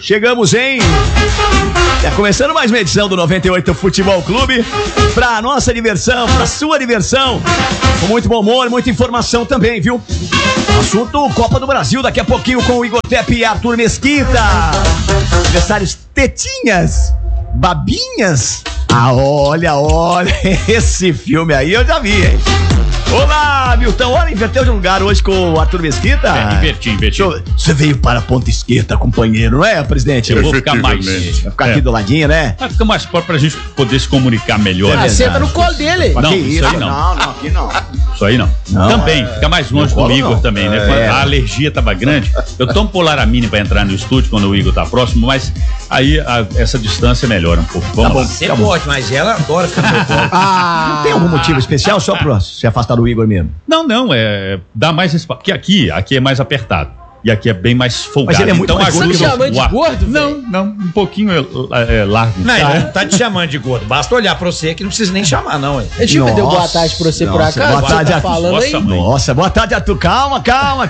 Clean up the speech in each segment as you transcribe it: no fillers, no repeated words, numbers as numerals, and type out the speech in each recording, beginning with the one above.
Chegamos em... começando mais uma edição do 98 Futebol Clube, pra nossa diversão, pra sua diversão, com muito bom humor, muita informação também, viu? Assunto Copa do Brasil, daqui a pouquinho com o Igor Tepe e Arthur Mesquita. Adversários tetinhas, babinhas. Ah, olha, esse filme aí eu já vi, hein? Olá, Milton. Olha, inverteu de lugar hoje com o Arthur Mesquita. Inverti. Você veio para a ponta esquerda, companheiro, não é, presidente? Eu vou ficar mais... Vai ficar aqui do ladinho, né? Vai ficar mais próximo pra gente poder se comunicar melhor. Senta no colo dele. Não, isso aí não. Não, aqui não. Isso aí não. Também, fica mais longe do Igor também, né? A alergia tava grande. Eu tomo Polaramine pra entrar no estúdio quando o Igor tá próximo, mas aí essa distância melhora um pouco. Vamos lá. Você pode, mas ela adora ficar no meu colo. Não tem algum motivo especial só pra se afastar do Igor mesmo? Não, dá mais espaço. Porque aqui é mais apertado. E aqui é bem mais folgado. Mas ele é muito mais gordo. Você me chamando de gordo? Não, um pouquinho largo. Não, ele não tá te chamando de gordo. Basta olhar pra você que não precisa nem chamar, não, hein? Deixa eu deu boa tarde pra você por acaso. Boa tarde, Arthur. Nossa, boa tarde, Arthur. Calma,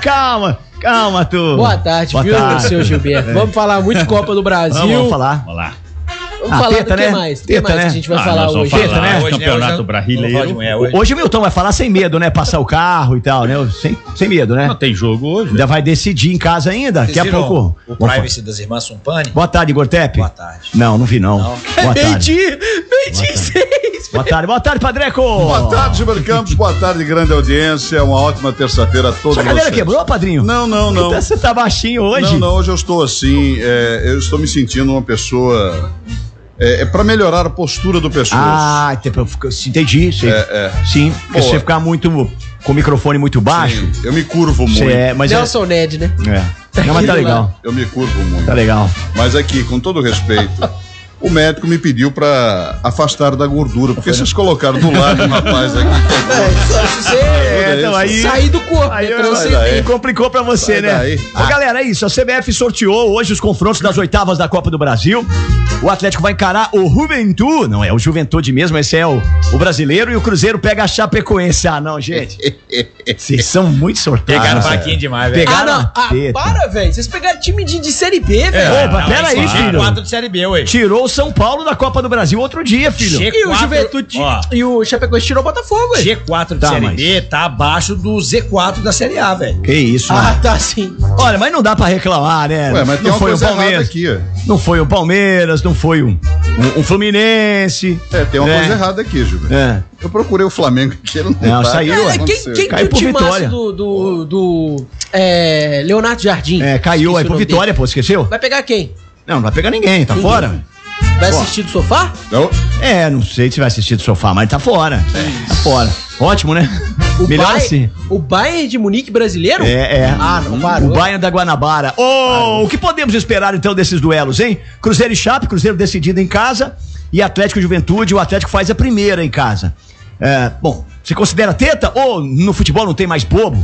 Arthur. Boa tarde, viu, seu Gilberto? Vamos falar muito de Copa do Brasil. Vamos falar. Vamos falar teta, do que né? mais? Teta, que né? a gente vai falar hoje? Teta, né? Hoje, Campeonato Brasileiro. Hoje o Milton vai falar sem medo, né? Passar o carro e tal, né? Sem medo, né? Não tem jogo hoje. Ainda vai decidir em casa ainda. Daqui a pouco. O Privacy das Irmãs Sumpani? Boa tarde, Igor Tepe. Boa tarde. Não vi não. Boa tarde. Meio-dia 6. Boa tarde, Padreco. Boa tarde, Gilberto Campos. Boa tarde, grande audiência. Uma ótima terça-feira a todos. Sua cadeira quebrou, padrinho? Não. Então você tá baixinho hoje? Não, hoje eu estou assim. Eu estou me sentindo uma pessoa. É para melhorar a postura do pescoço. Ah, entendi. Sim, porque você ficar muito com o microfone muito baixo. Sim, eu me curvo muito. Nelson Ned, né? Não, mas tá legal. Eu me curvo muito. Tá legal. Mas aqui, com todo respeito, o médico me pediu para afastar da gordura, porque vocês colocaram do lado um rapaz aqui. Então aí sair do corpo, aí complicou pra você, né? Galera, é isso. A CBF sorteou hoje os confrontos das oitavas da Copa do Brasil. O Atlético vai encarar o Juventude. Não é o Juventude mesmo, esse é o brasileiro. E o Cruzeiro pega a Chapecoense. Ah, não, gente. Vocês são muito sortados. Pegaram faquinha demais, velho. Para, velho. Vocês pegaram time de Série B, velho. Opa, peraí, filho. G4 de Série B, ué. Tirou o São Paulo da Copa do Brasil outro dia, filho. E o Juventude e o Chapecoense tirou o Botafogo, velho. G4 de Série B tá abaixo do Z4 da Série A, velho. Que isso, mano. Tá sim. Olha, mas não dá pra reclamar, né? Ué, mas tem não uma foi coisa o Palmeiras aqui, ó. Não foi o Palmeiras, não foi um Fluminense. Tem uma coisa errada aqui, Gilberto. Eu procurei o Flamengo aqui, não saiu. Quem caiu pro Vitória do Leonardo Jardim? Caiu aí pro Vitória, pô, esqueceu? Vai pegar quem? Não vai pegar ninguém, tá fora. Vai assistir do sofá? Não. Não sei se vai assistir do sofá, mas tá fora. Tá fora. Ótimo, né? Melhor assim. O Bayern de Munique brasileiro? Não parou. O Bayern da Guanabara. O que podemos esperar então desses duelos, hein? Cruzeiro e Chape, Cruzeiro decidido em casa e Atlético e Juventude, o Atlético faz a primeira em casa. Bom, você considera teta ou no futebol não tem mais bobo?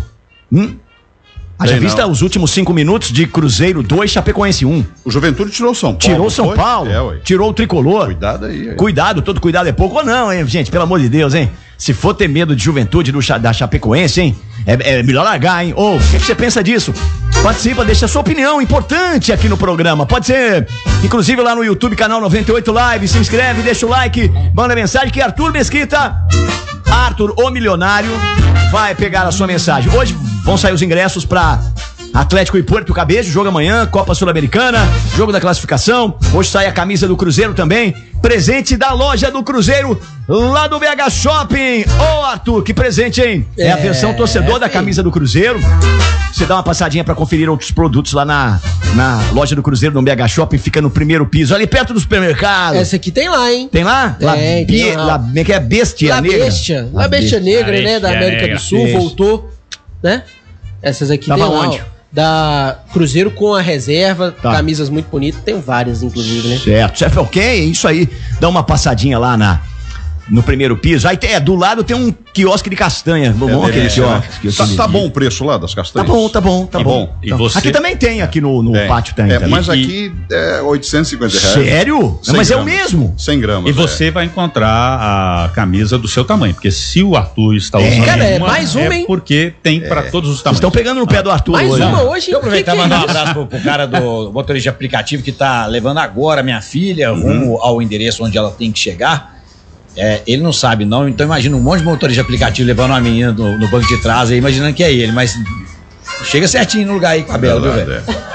Haja vista os últimos 5 minutos de Cruzeiro 2, Chapecoense 1. O Juventude tirou o São Paulo. Tirou o São Paulo, tirou o Tricolor. Cuidado aí. Cuidado, todo cuidado é pouco ou não, hein, gente? Pelo amor de Deus, hein? Se for ter medo de Juventude da Chapecoense, hein? É melhor largar, hein? O que você pensa disso? Participa, deixa a sua opinião importante aqui no programa. Pode ser, inclusive, lá no YouTube, canal 98 Live. Se inscreve, deixa o like, manda mensagem que Arthur Mesquita, Arthur, o milionário, vai pegar a sua mensagem. Hoje vão sair os ingressos pra Atlético e Porto Cabedelo, jogo amanhã, Copa Sul-Americana, jogo da classificação. Hoje sai a camisa do Cruzeiro também, presente da loja do Cruzeiro, lá do BH Shopping. Arthur, que presente, hein? É a versão torcedor da camisa do Cruzeiro. Você dá uma passadinha pra conferir outros produtos lá na loja do Cruzeiro, no BH Shopping, fica no primeiro piso, ali perto do supermercado. Essa aqui tem lá, hein? Tem lá? Tem lá. Como é que é? Bestia Negra. La Bestia Negra, né? Da América do Sul, voltou, né? Essas aqui tava tem lá, onde? Da Cruzeiro com a reserva, camisas muito bonitas, tem várias, inclusive, né? Certo, ok, isso aí. Dá uma passadinha lá no primeiro piso. Aí do lado tem um quiosque de castanha. Bom, aquele quiosque. Tá bom o preço lá das castanhas? Tá bom. E você... Aqui também tem, aqui no pátio tem. Mas aqui é R$850. Sério? Mas é o mesmo. 100 gramas. E você vai encontrar a camisa do seu tamanho, porque se o Arthur está usando mais uma, hein? porque tem para todos os tamanhos. Estão pegando no pé do Arthur mais hoje. Mais uma hoje. Deixa eu aproveitar e mandar um abraço pro cara do motorista de aplicativo que tá levando agora minha filha rumo ao endereço onde ela tem que chegar. Ele não sabe não, então imagina um monte de motorista de aplicativo levando uma menina no banco de trás aí, imaginando que é ele, mas chega certinho no lugar aí com a Bela, viu, velho?